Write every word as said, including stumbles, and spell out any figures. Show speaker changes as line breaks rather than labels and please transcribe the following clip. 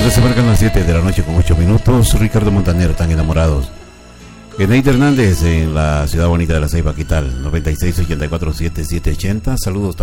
Cuando se marcan las siete de la noche con ocho minutos, Ricardo Montaner, Tan Enamorados. Eneida Hernández en la ciudad bonita de La Ceiba, ¿qué tal? noventa y seis ochenta y cuatro setenta y siete ochenta. Saludos.